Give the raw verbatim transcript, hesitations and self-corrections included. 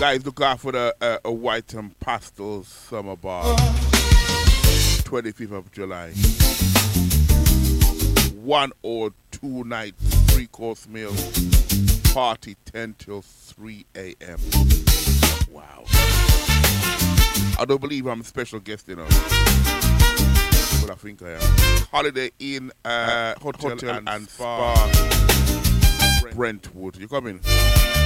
Guys, look out for the uh, a White and Pastel Summer Bar. twenty-fifth of July. One or two nights, three course meal. Party ten till three a.m. Wow. I don't believe I'm a special guest, you know. But I think I am. Holiday Inn, uh, Hotel, Hotel and, and Spa, Spa Brentwood. You coming?